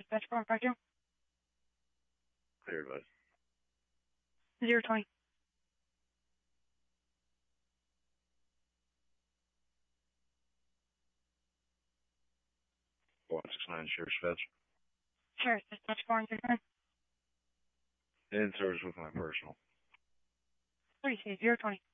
Dispatch 452. Cleared, bud. 020. 169 Sheriff's Fetch. Sure, Dispatch 409. In service with my personal. 3 020.